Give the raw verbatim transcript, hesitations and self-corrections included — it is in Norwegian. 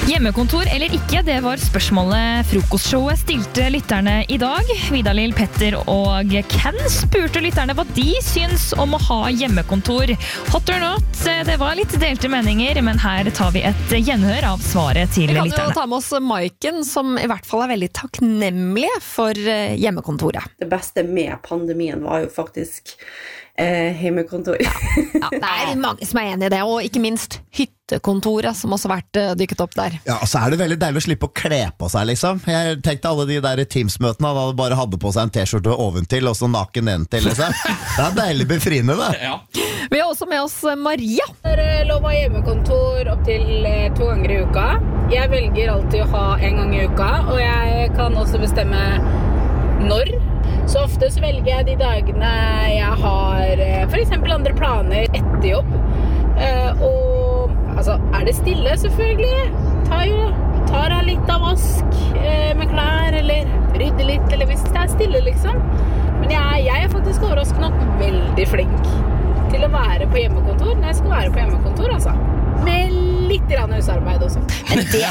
Hjemmekontor eller ikke, det var spørsmålet frokostshowet stilte lytterne i dag. Vidalil, Petter og Ken spurte lytterne hva de syns om å ha hjemmekontor. Hot or not, det var litt delte meninger, men her tar vi et gjenhør av svaret til lytterne. Vi kan jo ta med oss Maiken, som i hvert fall er veldig takknemlig for hjemmekontoret. Det beste med pandemien var jo faktisk eh, hjemmekontor. Ja, ja, det er mange som er enig i det, og ikke minst hyttekontoret, som også har vært dykket opp der. Ja, og så er det veldig deilig å slippe å kle på seg, liksom. Jeg tenkte alle de der Teams-møtene, da du bare hadde på seg en t-skjorte oventil, og så naken nedentil, liksom. Det er deilig befriende, det. Ja. Vi har også med oss Maria. Det er lov å ha hjemmekontor opp til to ganger i uka. Jeg velger alltid å ha en gang i uka, og jeg kan også bestemme når. Så ofte så velger jeg de dagene jeg har for eksempel andre planer etter jobb. Og altså, er det stille selvfølgelig? Ta jo, tar jeg litt av vask med klær, eller rydder litt, eller hvis det er stille liksom. Men jeg, jeg er faktisk overraskende nok veldig flink til å være på hjemmekontor når jeg skal være på hjemmekontor, altså. Med litt grann husarbeid også. Men det